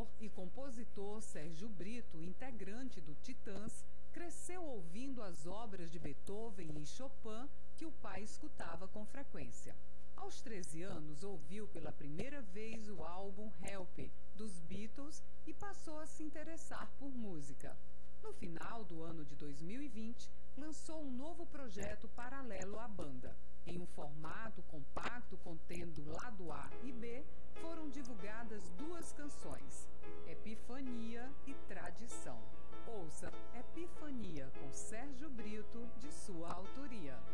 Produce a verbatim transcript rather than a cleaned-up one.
cantor e compositor Sérgio Brito, integrante do Titãs, cresceu ouvindo as obras de Beethoven e Chopin que o pai escutava com frequência. Aos treze anos, ouviu pela primeira vez o álbum Help, dos Beatles, e passou a se interessar por música. No final do ano de dois mil e vinte, lançou um novo projeto paralelo à banda. Em um formato compacto contendo lado A e B, foram divulgadas duas canções, Epifania e Tradição. Ouça Epifania com Sérgio Brito, de sua autoria.